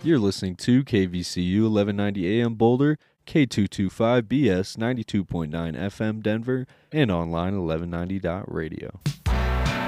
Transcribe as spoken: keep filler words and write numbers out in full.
You're listening to K V C U eleven ninety A M Boulder, K two twenty-five B S ninety-two point nine F M Denver, and online eleven ninety dot radio.